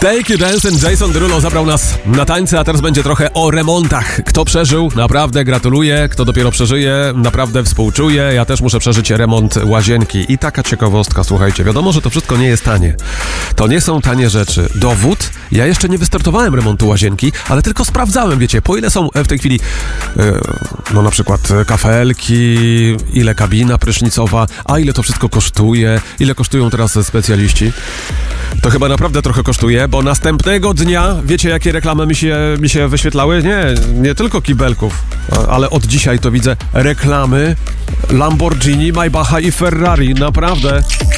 Take You Dancing, Jason Derulo zabrał nas na tańce, a teraz będzie trochę o remontach. Kto przeżył, naprawdę gratuluję. Kto dopiero przeżyje, naprawdę współczuję. Ja też muszę przeżyć remont łazienki. I taka ciekawostka, słuchajcie, wiadomo, że to wszystko nie jest tanie. To nie są tanie rzeczy. Dowód, ja jeszcze nie wystartowałem remontu łazienki, ale tylko sprawdzałem, wiecie, po ile są w tej chwili, no na przykład kafelki, ile kabina prysznicowa, a ile to wszystko kosztuje, ile kosztują teraz specjaliści. To chyba naprawdę trochę kosztuje, bo następnego dnia, wiecie jakie reklamy mi się wyświetlały? Nie tylko kibelków, ale od dzisiaj to widzę reklamy Lamborghini, Maybacha i Ferrari, naprawdę.